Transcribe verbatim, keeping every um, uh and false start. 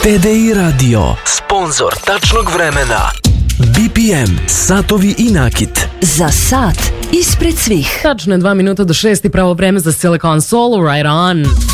T D I Radio, sponsor tačnog vremena. B P M, satovi i nakit. Za sat ispred svih. Tačno je dva minuta do šest i pravo vreme za Silicon Soul, right on.